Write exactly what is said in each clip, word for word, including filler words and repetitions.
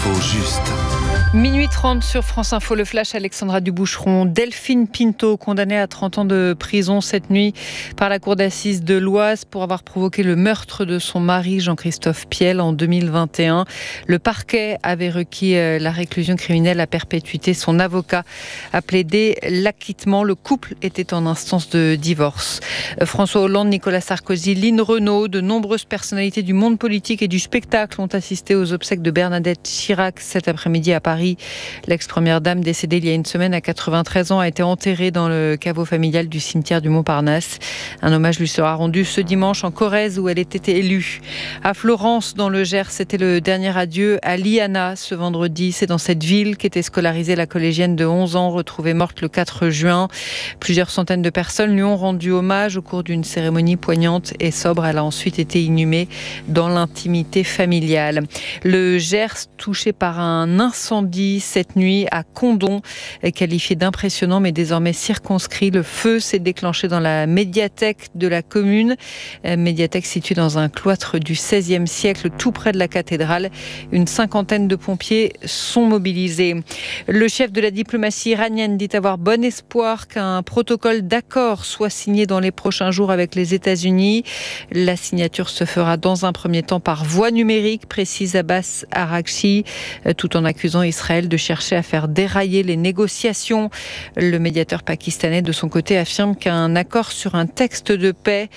L'info juste. Minuit trente sur France Info, le flash. Alexandra Duboucheron. Delphine Pinto, condamnée à trente ans de prison cette nuit par la cour d'assises de l'Oise pour avoir provoqué le meurtre de son mari Jean-Christophe Piel en deux mille vingt et un. Le parquet avait requis la réclusion criminelle à perpétuité. Son avocat a plaidé l'acquittement. Le couple était en instance de divorce. François Hollande, Nicolas Sarkozy, Line Renaud, de nombreuses personnalités du monde politique et du spectacle ont assisté aux obsèques de Bernadette Chirac cet après-midi à Paris. L'ex-première dame décédée il y a une semaine à quatre-vingt-treize ans a été enterrée dans le caveau familial du cimetière du Montparnasse. Un hommage lui sera rendu ce dimanche en Corrèze où elle était élue. À Florence, dans le Gers, c'était le dernier adieu à Liana ce vendredi. C'est dans cette ville qu'était scolarisée la collégienne de onze ans retrouvée morte le quatre juin. Plusieurs centaines de personnes lui ont rendu hommage au cours d'une cérémonie poignante et sobre. Elle a ensuite été inhumée dans l'intimité familiale. Le Gers touché par un incendie cette nuit à Condom, qualifié d'impressionnant mais désormais circonscrit. Le feu s'est déclenché dans la médiathèque de la commune, médiathèque située dans un cloître du seizième siècle tout près de la cathédrale. Une cinquantaine de pompiers sont mobilisés. Le chef de la diplomatie iranienne dit avoir bon espoir qu'un protocole d'accord soit signé dans les prochains jours avec les États-Unis. La signature se fera dans un premier temps par voie numérique, précise Abbas Araghchi, tout en accusant Israël de chercher à faire dérailler les négociations. Le médiateur pakistanais, de son côté, affirme qu'un accord sur un texte de paix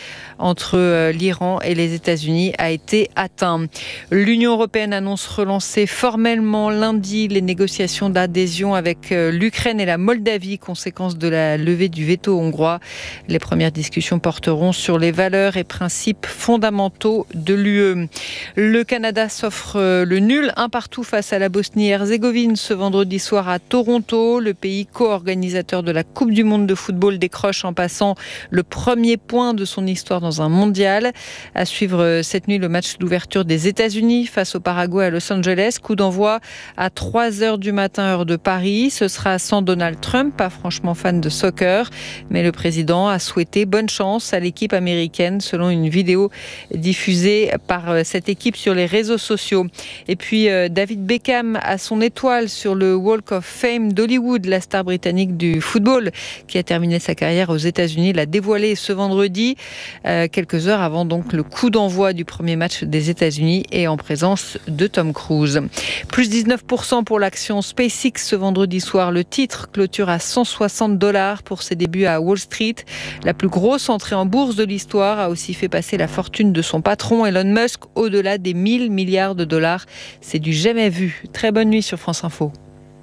entre l'Iran et les États-Unis a été atteint. L'Union européenne annonce relancer formellement lundi les négociations d'adhésion avec l'Ukraine et la Moldavie, conséquence de la levée du veto hongrois. Les premières discussions porteront sur les valeurs et principes fondamentaux de l'U E. Le Canada s'offre le nul un partout face à la Bosnie-Herzégovine ce vendredi soir à Toronto. Le pays co-organisateur de la Coupe du monde de football décroche en passant le premier point de son histoire dans un mondial. À suivre cette nuit le match d'ouverture des États-Unis face au Paraguay à Los Angeles. Coup d'envoi à trois heures du matin heure de Paris. Ce sera sans Donald Trump, pas franchement fan de soccer, mais le président a souhaité bonne chance à l'équipe américaine selon une vidéo diffusée par cette équipe sur les réseaux sociaux. Et puis David Beckham a son étoile sur le Walk of Fame d'Hollywood. La star britannique du football qui a terminé sa carrière aux États-Unis l'a dévoilé ce vendredi, euh, quelques heures avant donc le coup d'envoi du premier match des États-Unis et en présence de Tom Cruise. Plus dix-neuf pour cent pour l'action SpaceX ce vendredi soir. Le titre clôture à cent soixante dollars pour ses débuts à Wall Street. La plus grosse entrée en bourse de l'histoire a aussi fait passer la fortune de son patron Elon Musk au-delà des mille milliards de dollars. C'est du jamais vu. Très bonne nuit sur France Info.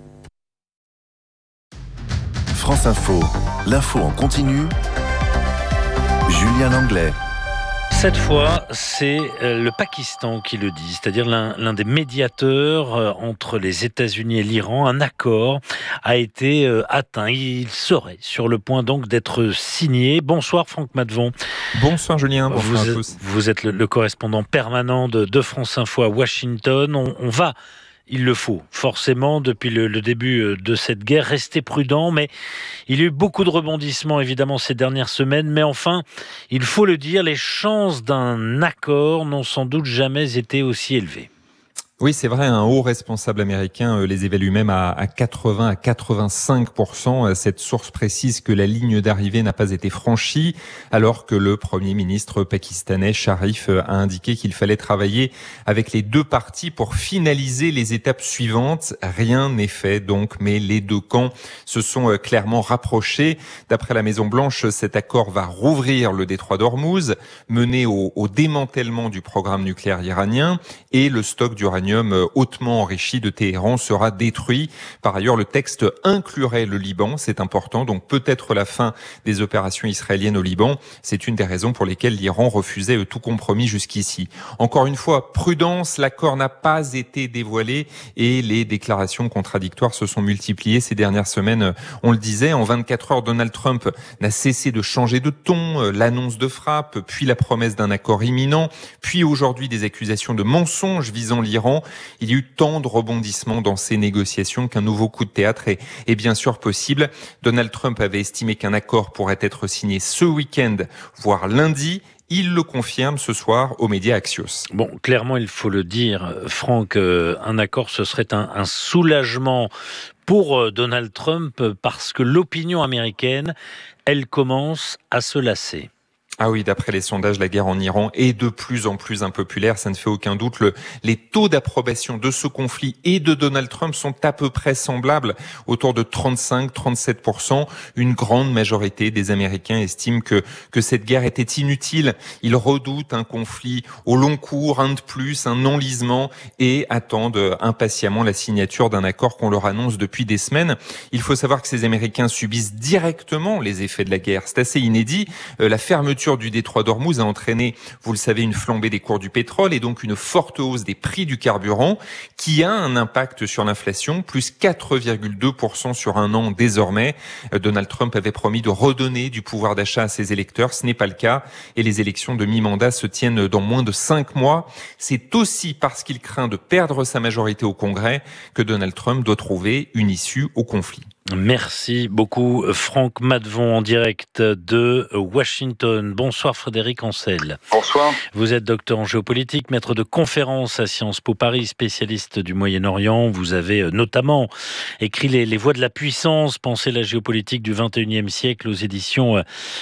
France Info, l'info en continu. Julien Langlais. Cette fois, c'est le Pakistan qui le dit, c'est-à-dire l'un, l'un des médiateurs entre les États-Unis et l'Iran. Un accord a été atteint. Il serait sur le point donc d'être signé. Bonsoir Franck Maddevon. Bonsoir Julien, bonsoir vous, à tous. Vous êtes le, le correspondant permanent de, de France Info à Washington. On, on va... Il le faut, forcément, depuis le, le début de cette guerre, rester prudent, mais il y a eu beaucoup de rebondissements, évidemment, ces dernières semaines, mais enfin, il faut le dire, les chances d'un accord n'ont sans doute jamais été aussi élevées. Oui, c'est vrai, un haut responsable américain les évalue même à, à quatre-vingts à quatre-vingt-cinq pour cent. Cette source précise que la ligne d'arrivée n'a pas été franchie, alors que le Premier ministre pakistanais Sharif a indiqué qu'il fallait travailler avec les deux parties pour finaliser les étapes suivantes. Rien n'est fait donc, mais les deux camps se sont clairement rapprochés. D'après la Maison-Blanche, cet accord va rouvrir le détroit d'Ormuz, mener au, au démantèlement du programme nucléaire iranien et le stock d'uranium hautement enrichi de Téhéran sera détruit. Par ailleurs, le texte inclurait le Liban, c'est important, donc peut-être la fin des opérations israéliennes au Liban. C'est une des raisons pour lesquelles l'Iran refusait tout compromis jusqu'ici. Encore une fois, prudence, l'accord n'a pas été dévoilé et les déclarations contradictoires se sont multipliées ces dernières semaines. On le disait, en vingt-quatre heures, Donald Trump n'a cessé de changer de ton, l'annonce de frappe, puis la promesse d'un accord imminent, puis aujourd'hui des accusations de mensonges visant l'Iran. Iran. Il y a eu tant de rebondissements dans ces négociations qu'un nouveau coup de théâtre est, est bien sûr possible. Donald Trump avait estimé qu'un accord pourrait être signé ce week-end, voire lundi. Il le confirme ce soir aux médias Axios. Bon, clairement, il faut le dire, Franck, euh, un accord, ce serait un, un soulagement pour Donald Trump parce que l'opinion américaine, elle commence à se lasser. Ah oui, d'après les sondages, la guerre en Iran est de plus en plus impopulaire, ça ne fait aucun doute. Le, les taux d'approbation de ce conflit et de Donald Trump sont à peu près semblables, autour de trente-cinq à trente-sept pour cent. Une grande majorité des Américains estiment que, que cette guerre était inutile. Ils redoutent un conflit au long cours, un de plus, un enlisement, et attendent impatiemment la signature d'un accord qu'on leur annonce depuis des semaines. Il faut savoir que ces Américains subissent directement les effets de la guerre. C'est assez inédit. Euh, la fermeture du détroit d'Ormuz a entraîné, vous le savez, une flambée des cours du pétrole et donc une forte hausse des prix du carburant qui a un impact sur l'inflation, plus quatre virgule deux pour cent sur un an désormais. Donald Trump avait promis de redonner du pouvoir d'achat à ses électeurs. Ce n'est pas le cas et les élections de mi-mandat se tiennent dans moins de cinq mois. C'est aussi parce qu'il craint de perdre sa majorité au Congrès que Donald Trump doit trouver une issue au conflit. Merci beaucoup Franck Maddevon en direct de Washington. Bonsoir Frédéric Ancel. Bonsoir. Vous êtes docteur en géopolitique, maître de conférences à Sciences Po Paris, spécialiste du Moyen-Orient. Vous avez notamment écrit les, les voies de la puissance, penser la géopolitique du vingt et unième siècle aux éditions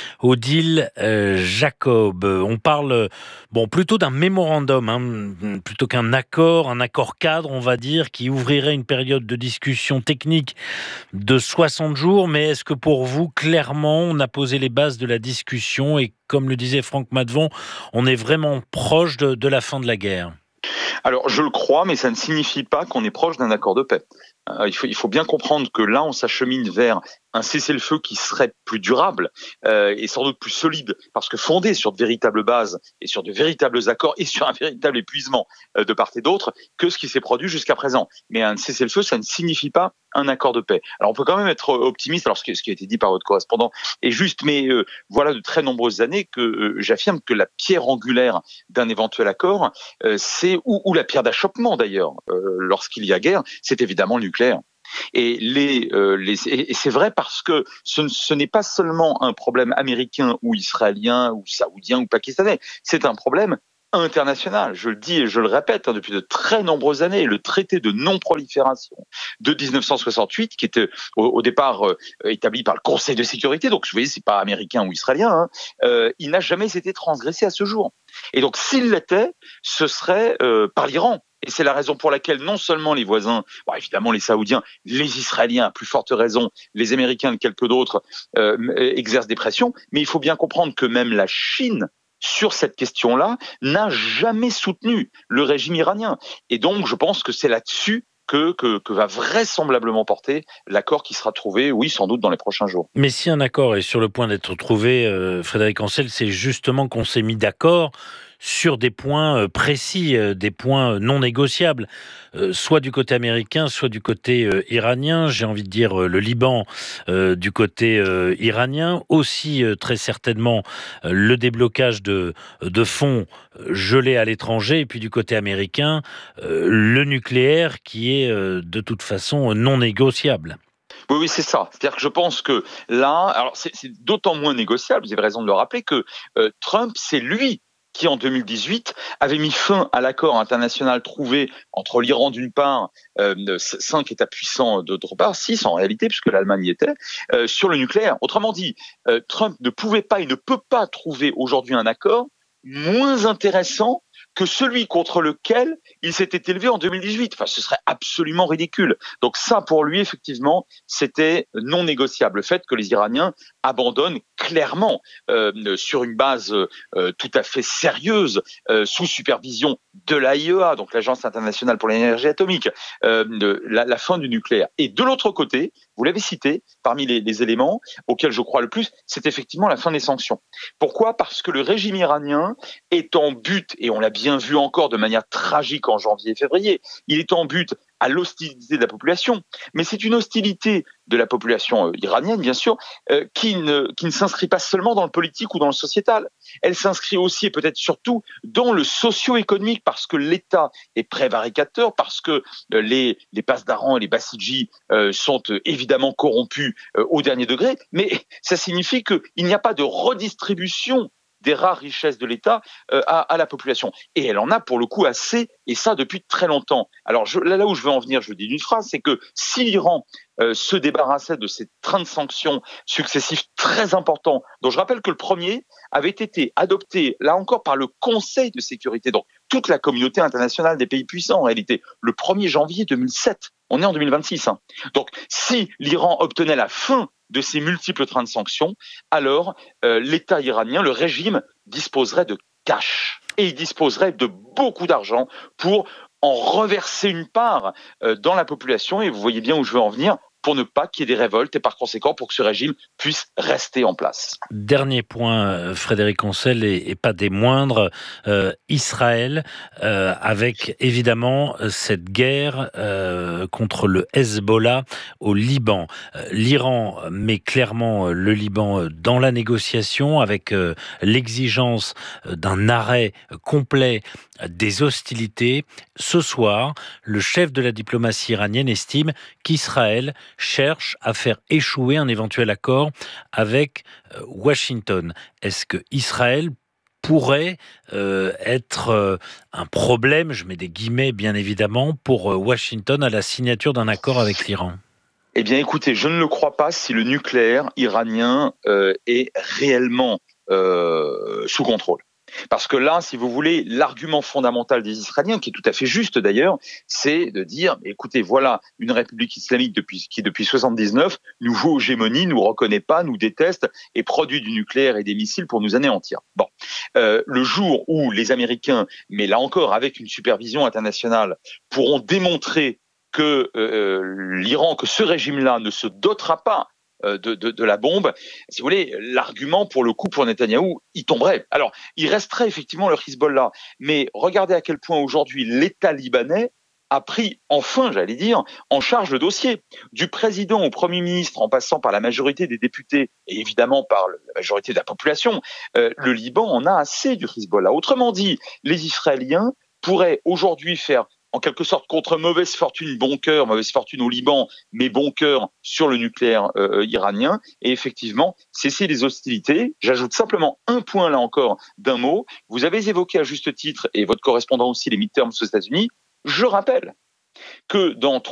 Odile euh, Jacob. On parle bon plutôt d'un mémorandum, hein, plutôt qu'un accord, un accord cadre, on va dire, qui ouvrirait une période de discussion technique de soixante jours, mais est-ce que pour vous, clairement, on a posé les bases de la discussion et comme le disait Franck Maddevon, on est vraiment proche de, de la fin de la guerre? Alors, je le crois, mais ça ne signifie pas qu'on est proche d'un accord de paix. Euh, il faut, il faut bien comprendre que là, on s'achemine vers un cessez-le-feu qui serait plus durable euh, et sans doute plus solide, parce que fondé sur de véritables bases et sur de véritables accords et sur un véritable épuisement euh, de part et d'autre que ce qui s'est produit jusqu'à présent. Mais un cessez-le-feu, ça ne signifie pas un accord de paix. Alors, on peut quand même être optimiste, alors ce qui, ce qui a été dit par votre correspondant est juste, mais euh, voilà de très nombreuses années que euh, j'affirme que la pierre angulaire d'un éventuel accord, euh, c'est, ou, ou la pierre d'achoppement d'ailleurs, euh, lorsqu'il y a guerre, c'est évidemment le nucléaire. Et, les, euh, les, et c'est vrai parce que ce, ce n'est pas seulement un problème américain ou israélien ou saoudien ou pakistanais, c'est un problème international. Je le dis et je le répète hein, depuis de très nombreuses années, le traité de non-prolifération de dix-neuf cent soixante-huit, qui était au, au départ euh, établi par le Conseil de sécurité, donc vous voyez, c'est pas américain ou israélien, hein, euh, il n'a jamais été transgressé à ce jour. Et donc s'il l'était, ce serait euh, par l'Iran. Et c'est la raison pour laquelle non seulement les voisins, bon, évidemment les Saoudiens, les Israéliens, à plus forte raison, les Américains et quelques d'autres euh, exercent des pressions, mais il faut bien comprendre que même la Chine, sur cette question-là, n'a jamais soutenu le régime iranien. Et donc, je pense que c'est là-dessus que, que, que va vraisemblablement porter l'accord qui sera trouvé, oui, sans doute dans les prochains jours. Mais si un accord est sur le point d'être trouvé, euh, Frédéric Ancel, c'est justement qu'on s'est mis d'accord sur des points précis, des points non négociables, soit du côté américain, soit du côté iranien. J'ai envie de dire le Liban euh, du côté euh, iranien, aussi euh, très certainement euh, le déblocage de, de fonds gelés à l'étranger, et puis du côté américain, euh, le nucléaire qui est euh, de toute façon non négociable. Oui, oui, c'est ça. C'est-à-dire que je pense que là, alors c'est, c'est d'autant moins négociable, vous avez raison de le rappeler, que euh, Trump, c'est lui qui, en deux mille dix-huit, avait mis fin à l'accord international trouvé entre l'Iran d'une part, euh, cinq États puissants d'autre part, six en réalité, puisque l'Allemagne y était, euh, sur le nucléaire. Autrement dit, euh, Trump ne pouvait pas et ne peut pas trouver aujourd'hui un accord moins intéressant que celui contre lequel il s'était élevé en deux mille dix-huit. Enfin, ce serait absolument ridicule. Donc ça, pour lui, effectivement, c'était non négociable. Le fait que les Iraniens abandonnent clairement, euh, sur une base euh, tout à fait sérieuse, euh, sous supervision de l'A I E A, donc l'Agence internationale pour l'énergie atomique, euh, de, la, la fin du nucléaire. Et de l'autre côté, vous l'avez cité, parmi les, les éléments auxquels je crois le plus, c'est effectivement la fin des sanctions. Pourquoi ? Parce que le régime iranien est en but, et on l'a bien vu encore de manière tragique en janvier et février, il est en but à l'hostilité de la population, mais c'est une hostilité de la population euh, iranienne, bien sûr, euh, qui ne, qui ne s'inscrit pas seulement dans le politique ou dans le sociétal. Elle s'inscrit aussi et peut-être surtout dans le socio-économique, parce que l'État est prévaricateur, parce que euh, les, les Pasdaran et les Bassidji euh, sont euh, évidemment corrompus euh, au dernier degré, mais ça signifie qu'il n'y a pas de redistribution des rares richesses de l'État euh, à, à la population. Et elle en a pour le coup assez, et ça depuis très longtemps. Alors je, là, là où je veux en venir, je le dis d'une phrase, c'est que si l'Iran euh, se débarrassait de ces trains de sanctions successifs très importants, dont je rappelle que le premier avait été adopté, là encore, par le Conseil de sécurité, donc toute la communauté internationale des pays puissants en réalité, le premier janvier deux mille sept. On est en deux mille vingt-six. Hein. Donc si l'Iran obtenait la fin de ces multiples trains de sanctions, alors euh, l'État iranien, le régime, disposerait de cash. Et il disposerait de beaucoup d'argent pour en reverser une part euh, dans la population. Et vous voyez bien où je veux en venir, pour ne pas qu'il y ait des révoltes et par conséquent pour que ce régime puisse rester en place. Dernier point, Frédéric Ancel, et, et pas des moindres, euh, Israël, euh, avec évidemment cette guerre euh, contre le Hezbollah au Liban. Euh, L'Iran met clairement le Liban dans la négociation avec euh, l'exigence d'un arrêt complet des hostilités. Ce soir, le chef de la diplomatie iranienne estime qu'Israël cherche à faire échouer un éventuel accord avec euh, Washington. Est-ce que Israël pourrait euh, être euh, un problème, je mets des guillemets bien évidemment, pour euh, Washington à la signature d'un accord avec l'Iran ? Eh bien écoutez, je ne le crois pas si le nucléaire iranien euh, est réellement euh, sous contrôle. Parce que là, si vous voulez, l'argument fondamental des Israéliens, qui est tout à fait juste d'ailleurs, c'est de dire, écoutez, voilà une république islamique depuis, qui depuis soixante-dix-neuf nous joue aux gémonies, nous reconnaît pas, nous déteste et produit du nucléaire et des missiles pour nous anéantir. Bon, euh, le jour où les Américains, mais là encore avec une supervision internationale, pourront démontrer que euh, l'Iran, que ce régime-là ne se dotera pas De, de, de la bombe, si vous voulez, l'argument pour le coup pour Netanyahou, il tomberait. Alors, il resterait effectivement le Hezbollah, mais regardez à quel point aujourd'hui l'État libanais a pris enfin, j'allais dire, en charge le dossier. Du président au Premier ministre, en passant par la majorité des députés et évidemment par la majorité de la population, euh, le Liban en a assez du Hezbollah. Autrement dit, les Israéliens pourraient aujourd'hui faire en quelque sorte contre mauvaise fortune, bon cœur, mauvaise fortune au Liban, mais bon cœur sur le nucléaire euh, iranien, et effectivement cesser les hostilités. J'ajoute simplement un point là encore d'un mot. Vous avez évoqué à juste titre, et votre correspondant aussi, les midterms aux États-Unis. Je rappelle que dans